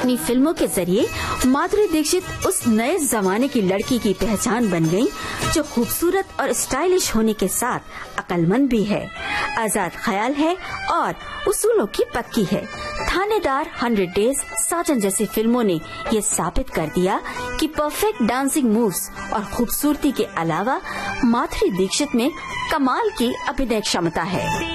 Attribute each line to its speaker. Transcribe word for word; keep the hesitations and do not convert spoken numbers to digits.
Speaker 1: अपनी फिल्मों के जरिए माधुरी दीक्षित उस नए जमाने की लड़की की पहचान बन गयी, जो खूबसूरत और स्टाइलिश होने के साथ अक्लमंद भी है, आजाद ख्याल है और उसूलों की पक्की है। थानेदार, हंड्रेड डेज, साजन जैसी फिल्मों ने ये साबित कर दिया कि परफेक्ट डांसिंग मूव्स और खूबसूरती के अलावा माधुरी दीक्षित में कमाल की अभिनय क्षमता है।